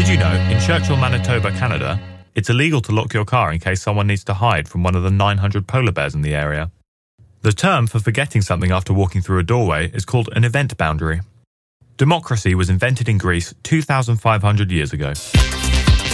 Did you know, in Churchill, Manitoba, Canada, it's illegal to lock your car in case someone needs to hide from one of the 900 polar bears in the area? The term for forgetting something after walking through a doorway is called an event boundary. Democracy was invented in Greece 2,500 years ago.